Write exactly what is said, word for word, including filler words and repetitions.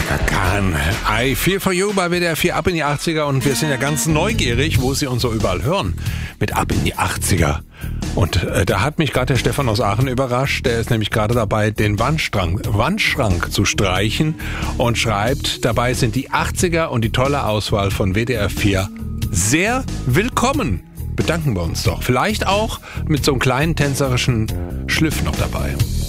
Chaka Khan. I Feel For You bei W D R vier Ab in die achtziger und wir sind ja ganz neugierig, wo Sie uns so überall hören mit Ab in die achtziger. Und äh, da hat mich gerade der Stefan aus Aachen überrascht. Der ist nämlich gerade dabei, den Wandschrank, Wandschrank zu streichen und schreibt, dabei sind die achtziger und die tolle Auswahl von W D R vier sehr willkommen. Bedanken wir uns doch. Vielleicht auch mit so einem kleinen tänzerischen Schliff noch dabei.